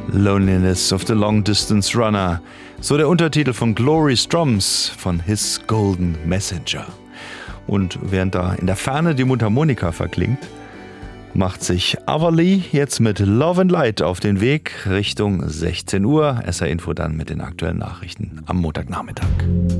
Loneliness of the Long Distance Runner. So der Untertitel von Glory Stroms von His Golden Messenger. Und während da in der Ferne die Mundharmonika verklingt, macht sich Everly jetzt mit Love and Light auf den Weg Richtung 16 Uhr. SR Info dann mit den aktuellen Nachrichten am Montagnachmittag.